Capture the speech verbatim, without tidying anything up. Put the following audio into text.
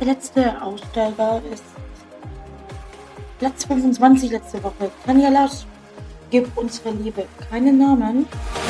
Der letzte Aussteiger ist Platz fünfundzwanzig letzte Woche. Tanja Lasch, gib unsere Liebe keinen Namen.